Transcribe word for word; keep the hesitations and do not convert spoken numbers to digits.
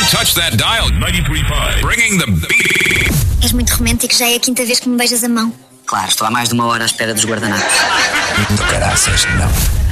touch that dial. ninety-three point five. Bringing the beat. És muito romântico, já é a quinta vez que me beijas a mão. Claro, estou há mais de uma hora à espera dos guardanapos. Do caraças, não.